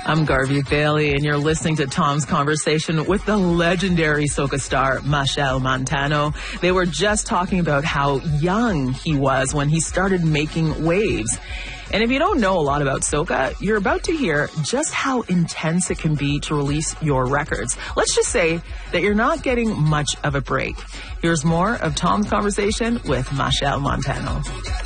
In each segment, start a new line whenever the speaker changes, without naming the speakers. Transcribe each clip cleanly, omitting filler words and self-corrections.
I'm Garvey Bailey, and you're listening to Tom's conversation with the legendary soca star, Machel Montano. They were just talking about how young he was when he started making waves. And if you don't know a lot about soca, you're about to hear just how intense it can be to release your records. Let's just say that you're not getting much of a break. Here's more of Tom's conversation with Machel Montano.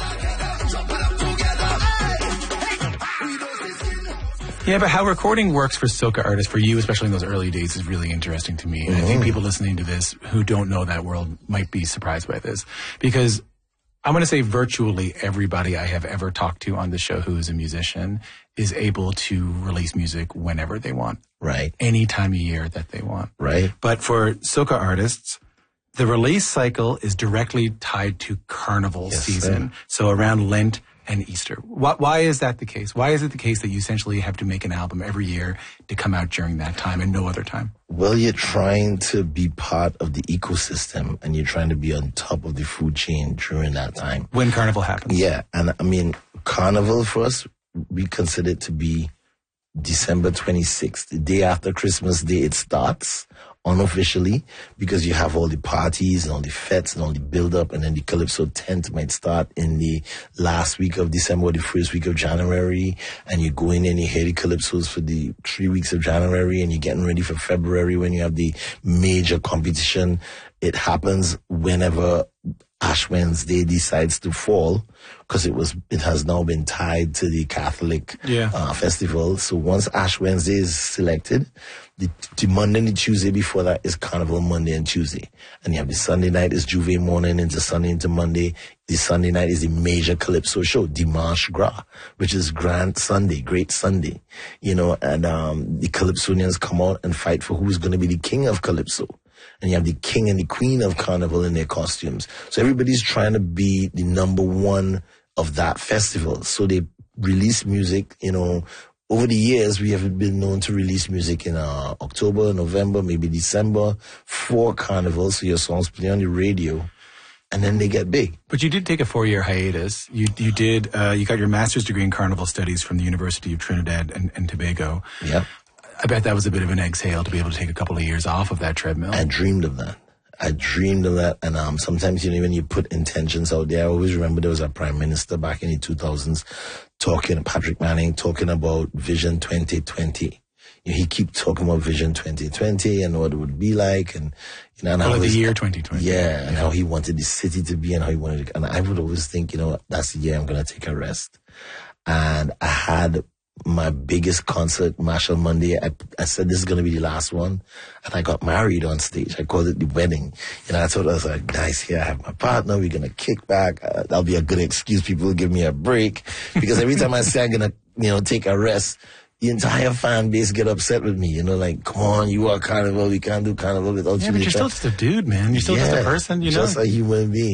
Yeah, but how recording works for soca artists, for you, especially in those early days, is really interesting to me. And I think people listening to this who don't know that world might be surprised by this. Because I'm going to say virtually everybody I have ever talked to on the show who is a musician is able to release music whenever they want.
Right.
Any time of year that they want.
Right.
But for soca artists, the release cycle is directly tied to carnival season.
Sir.
So around Lent and Easter. Why is that the case? Why is it the case that you essentially have to make an album every year to come out during that time and no other time?
Well, you're trying to be part of the ecosystem and you're trying to be on top of the food chain during that time.
When Carnival happens.
Yeah. And I mean, Carnival for us, we consider it to be December 26th, the day after Christmas Day. It starts unofficially because you have all the parties and all the fetes and all the build-up, and then the Calypso tent might start in the last week of December or the first week of January, and you go in and you hear the Calypsos for the 3 weeks of January, and you're getting ready for February when you have the major competition. It happens whenever Ash Wednesday decides to fall, because it has now been tied to the Catholic festival. So once Ash Wednesday is selected, the Monday and the Tuesday before that is Carnival Monday and Tuesday. And you have the Sunday night is Juve morning into Sunday into Monday. The Sunday night is the major Calypso show, Dimanche Gras, which is Grand Sunday, Great Sunday. You know, and the Calypsonians come out and fight for who's going to be the king of Calypso. And you have the king and the queen of Carnival in their costumes. So everybody's trying to be the number one of that festival. So they release music, you know. Over the years, we have been known to release music in October, November, maybe December for Carnival. So your songs play on the radio, and then they get big.
But you did take a 4-year hiatus. You got your master's degree in Carnival Studies from the University of Trinidad and Tobago.
Yeah.
I bet that was a bit of an exhale to be able to take a couple of years off of that treadmill.
I dreamed of that. And sometimes, you know, when you put intentions out there, I always remember there was a prime minister back in the 2000s Patrick Manning, talking about Vision 2020. You know, he keep talking about Vision 2020 and what it would be like, and you know, and
the year 2020.
Yeah, and how he wanted the city to be, and how he wanted it. And I would always think, you know, that's the year I'm going to take a rest. And I had my biggest concert, Machel Monday. I said this is going to be the last one, and I got married on stage. I called it the wedding. You know, I thought I was like, nice, here I have my partner. We're going to kick back. That'll be a good excuse. People will give me a break, because every time I say I'm going to, you know, take a rest, the entire fan base get upset with me. You know, like, come on, you are Carnival. We can't do Carnival without you.
Yeah, but you're still just a dude, man. You're still just a person, you know?
Just a human being.